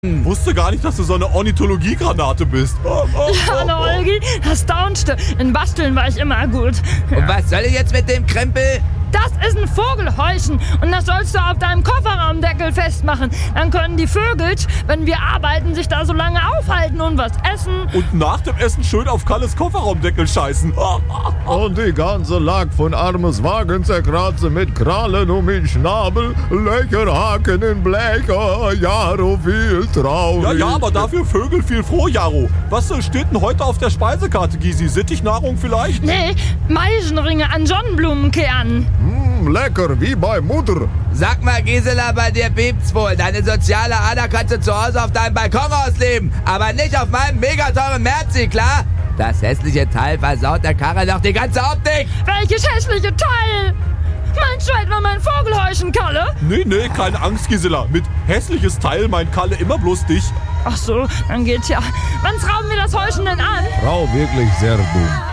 Wusste gar nicht, dass du so eine Ornithologie-Granate bist. Ja, hallo Olgi, das Downste. In Basteln war ich immer gut. Und was soll ich jetzt mit dem Krempel? Das ist ein Vogelhäuschen und das sollst du auf deinem Kofferraumdeckel festmachen. Dann können die Vögel, wenn wir arbeiten, sich da so lange aufhalten und was essen. Und nach dem Essen schön auf Kalles Kofferraumdeckel scheißen. Und die ganze Lack von armes Wagen zerkratzen mit Krallen um den Schnabel, Löcherhaken in Blecher, Jaro viel traurig. Ja, aber dafür Vögel viel froh, Jaro. Was steht denn heute auf der Speisekarte, Gysi? Sittichnahrung vielleicht? Nee, Meisenringe an Sonnenblumenkernen. Lecker, wie bei Mutter. Sag mal, Gisela, bei dir piept's wohl. Deine soziale Ader kannst du zu Hause auf deinem Balkon ausleben, aber nicht auf meinem megateuren Merzi, klar? Das hässliche Teil versaut der Karre noch die ganze Optik. Welches hässliche Teil? Meinst du etwa mein Vogelhäuschen, Kalle? Nee, keine Angst, Gisela. Mit hässliches Teil meint Kalle immer bloß dich. Ach so, dann geht's ja. Wann schrauben wir das Häuschen denn an? Frau, wirklich sehr dumm.